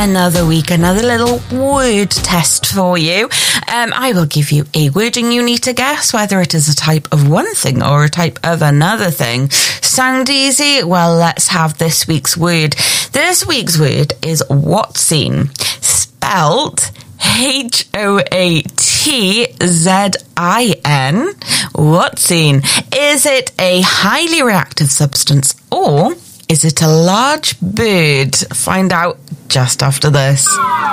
another week, another little word test for you. I will give you a word and you need to guess whether it is a type of one thing or a type of another thing. Sound easy? Well, let's have this week's word. This week's word is Watzin, spelt H-O-A-T-Z-I-N. Watzin. Is it a highly reactive substance or is it a large bird? Find out just after this.